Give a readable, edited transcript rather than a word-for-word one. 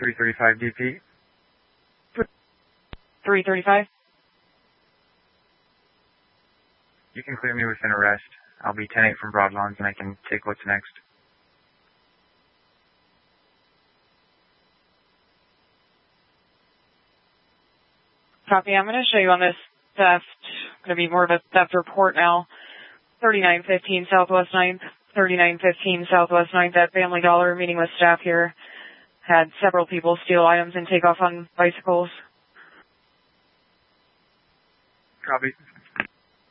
335 DP. 335? You can clear me with an arrest. I'll be 10-8 from Broadlawns and I can take what's next. Copy. I'm going to show you on this theft. Going to be more of a theft report now. 3915 Southwest 9th. 3915 Southwest 9th at Family Dollar, meeting with staff here. Had several people steal items and take off on bicycles. Copy.